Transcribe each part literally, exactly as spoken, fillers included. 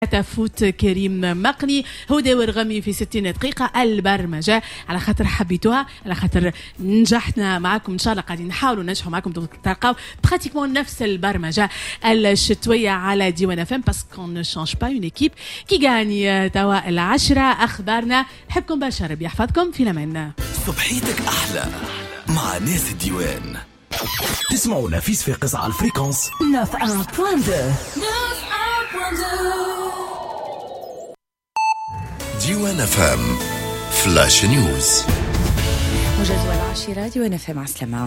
تفوت كريم مقني هدى ورغمي في ستين دقيقة البرمجة على خاطر حبيتوها، على خاطر نجحنا معكم إن شاء الله، قاعدين نحاولوا ننجحوا معكم تلقاو براتيكمون نفس البرمجة الشتوية على ديوان اف ام باسكو ne change pas une équipe qui gagne. توا العشرة أخبارنا، نحبكم برشا، ربي يحفظكم، في الأمان. صبحيتك أحلى مع ناس الديوان. تسمعوا نفيس في قصة على الفريكونس تسعة فاصلة اثنين. ديوان اف ام فلاش نيوز. موجز العاشرة ديوان اف ام. عسلامة.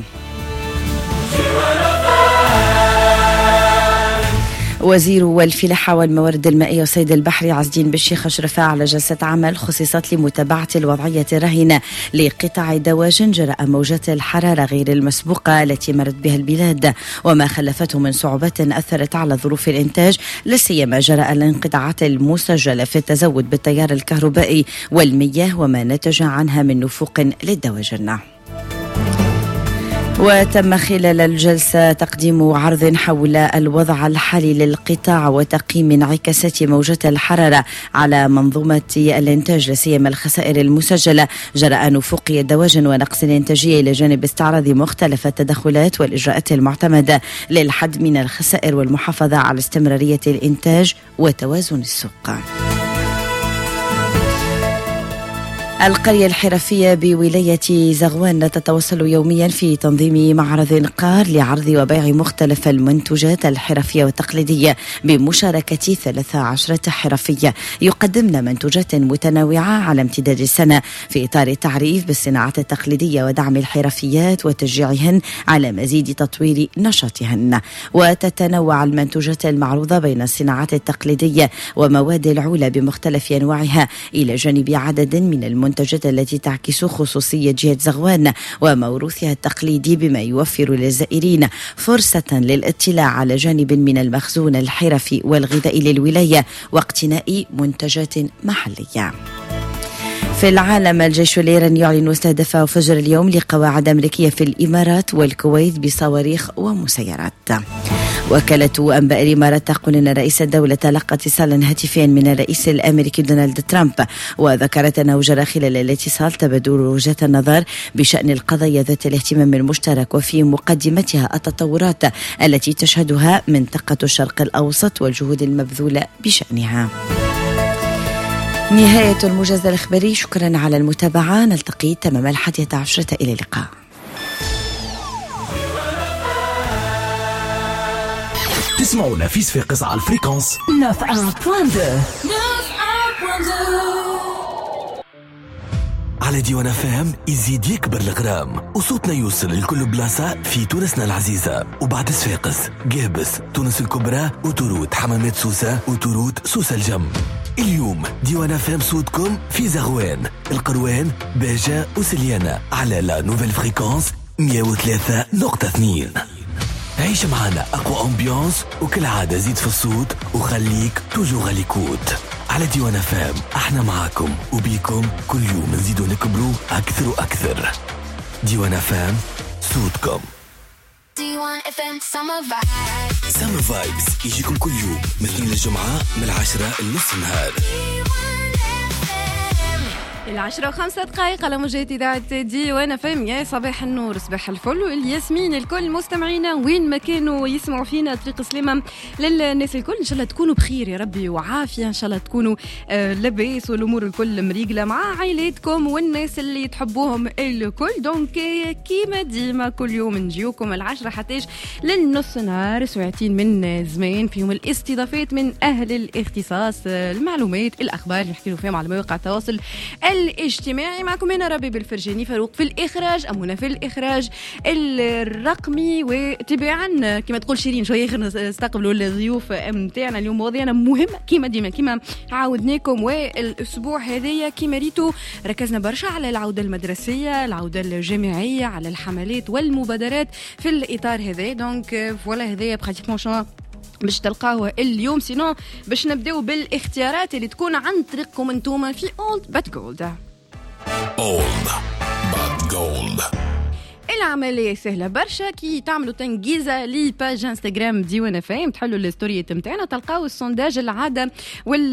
وزير الفلاحة والموارد المائية والصيد البحري عز الدين بالشيخ أشرف على جلسة عمل خصصت لمتابعة الوضعية الراهنة لقطاع دواجن جراء موجات الحرارة غير المسبوقة التي مرت بها البلاد، وما خلفته من صعوبات أثرت على ظروف الإنتاج، لا سيما جراء الانقطاعات المسجلة في التزود بالتيار الكهربائي والمياه وما نتج عنها من نفوق للدواجن. وتم خلال الجلسة تقديم عرض حول الوضع الحالي للقطاع وتقييم انعكاسات موجة الحرارة على منظومة الإنتاج، لسيما الخسائر المسجلة جراء نفوق الدواجن ونقص الإنتاجية، إلى جانب استعراض مختلف التدخلات والإجراءات المعتمدة للحد من الخسائر والمحافظة على استمرارية الإنتاج وتوازن السوق. القرية الحرفية بولاية زغوان تتواصل يوميا في تنظيم معرض قار لعرض وبيع مختلف المنتوجات الحرفية والتقليدية بمشاركة ثلاث عشرة حرفية يقدمن منتوجات متنوعة على امتداد السنة في إطار التعريف بالصناعات التقليدية ودعم الحرفيات وتشجيعهن على مزيد تطوير نشاطهن. وتتنوع المنتوجات المعروضة بين الصناعات التقليدية ومواد العولة بمختلف أنواعها، إلى جانب عدد من المنتوجات المنتجات التي تعكس خصوصية جهة زغوان وموروثها التقليدي، بما يوفر للزائرين فرصة للاطلاع على جانب من المخزون الحرفي والغذائي للولاية واقتناء منتجات محلية. في العالم، الجيش الإيراني يعلن استهداف فجر اليوم لقواعد أمريكية في الإمارات والكويت بصواريخ ومسيرات. وكالة أنباء الإمارات تقول أن رئيس الدولة تلقى اتصالا هاتفيا من الرئيس الأمريكي دونالد ترامب، وذكرت أنه جرى خلال الاتصال تبادل وجهات النظر بشأن القضايا ذات الاهتمام المشترك، وفي مقدمتها التطورات التي تشهدها منطقة الشرق الأوسط والجهود المبذولة بشأنها. نهاية الموجز الإخباري، شكرا على المتابعة، نلتقي تمام الحادية عشرة، إلى اللقاء. تسمعوا نفيس في قصة على الفريكونس تسعة فاصلة اثنين. على ديوان فام يزيد يكبر الغرام وصوتنا يوصل لكل بلاصة في تونسنا العزيزة وبعد صفاقس، قابس، تونس الكبرى، وتروت، حمامات سوسة، وتروت سوسة الجم. اليوم ديوان فام صوتكم في زغوان، القروان، باجة وسليانة على لا نوفيل فريكونس مية وثلاثة نقطة اثنين. عيش معنا أقوى أمبيانس، وكل عادة زيد في الصوت وخليك توجو غاليكوت. على ديوان فام احنا معاكم وبيكم كل يوم نزيدوا نكبروا أكثر وأكثر. ديوان فام صوتكم. ديوان اف ام سمر فايبس. سمر فايبس يجيكم كل يوم من اثنين للجمعة من العشرة لنص النهار. العشرة وخمسة دقائق على موجات إذاعة ديوان فم. يا صباح النور، صباح الفل والياسمين الكل مستمعينا وين ما كانوا يسمعوا فينا. طريق سلامة للناس الكل، إن شاء الله تكونوا بخير يا ربي وعافية، إن شاء الله تكونوا آه لباس والأمور الكل مريقلة مع عائلاتكم والناس اللي تحبوهم الكل. دونك كيما ديما كل يوم نجيوكم العشرة حتىش للنص نهار، ساعتين من زمان فيهم الاستضافات من أهل الاختصاص، المعلومات، الأخبار اللي يحكيوا فيهم على مواقع التواصل الاجتماعي. معكم هنا ربي بالفرجاني، فاروق في الإخراج، أمونة في الإخراج الرقمي، وتباعا كما تقول شيرين شوية نستقبلوا الضيوف متاعنا اليوم. مواضيعنا مهمة كما ديما كما عاودناكم، والأسبوع هذايا كما ريتو ركزنا برشا على العودة المدرسية، العودة الجامعية، على الحملات والمبادرات في الإطار هذا. دونك فوالا هذايا براتيكمون شنو باش تلقاوه اليوم. سينو باش نبداو بالاختيارات اللي تكون عن طريقكم انتوما في Old But Gold. Old But Gold. العمليه سهله برشا كي تعملوا تنجيزه لي باج انستغرام ديوان اف ام تحلوا الستوريات نتاعنا تلقاو السونداج العاده وال